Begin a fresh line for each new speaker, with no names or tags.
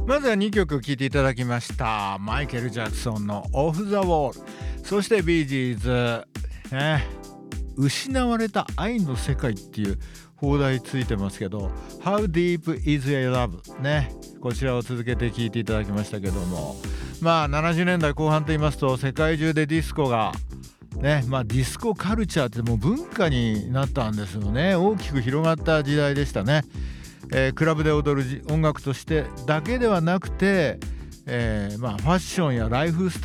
まずは2曲聴いていただきました。マイケル・ジャクソンのオフ・ザ・ウォール、そしてビージーズ、ね、失われた愛の世界っていう放題ついてますけど How Deep Is Your Love ね、こちらを続けて聴いていただきましたけども、まあ70年代後半と言いますと世界中でディスコがね、まあディスコカルチャーってもう文化になったんですよね。大きく広がった時代でしたね。クラブで踊る音楽としてだけではなくて、まあファッションやライフスタイル